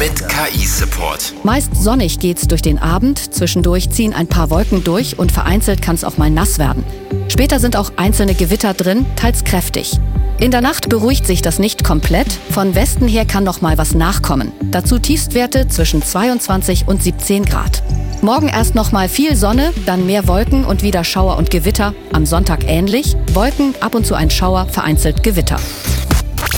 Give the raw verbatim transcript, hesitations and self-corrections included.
mit K I-Support. Meist sonnig geht's durch den Abend, zwischendurch ziehen ein paar Wolken durch und vereinzelt kann's auch mal nass werden. Später sind auch einzelne Gewitter drin, teils kräftig. In der Nacht beruhigt sich das nicht komplett, von Westen her kann noch mal was nachkommen. Dazu Tiefstwerte zwischen zweiundzwanzig und siebzehn Grad. Morgen erst noch mal viel Sonne, dann mehr Wolken und wieder Schauer und Gewitter. Am Sonntag ähnlich, Wolken, ab und zu ein Schauer, vereinzelt Gewitter.